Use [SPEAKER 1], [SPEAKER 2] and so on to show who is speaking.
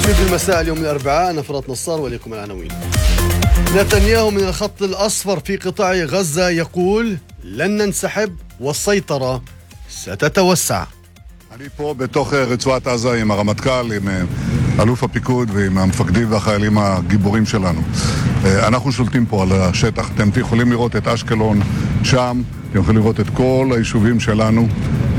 [SPEAKER 1] في المساء اليوم الأربعاء. أنا فرات نصار وليكم العناوين. نتنياهو من الخط الأصفر في قطاع غزة يقول لن ننسحب والسيطرة ستتوسع.
[SPEAKER 2] אני פה בתוך רצועת עזה עם הרמטכ"ל, עם אלוף הפיקוד ועם המפקדים והחיילים הגיבורים שלנו. אנחנו שולטים פה על השטח. אתם יכולים לראות את אשקלון שם, אתם יכולים לראות את כל היישובים שלנו.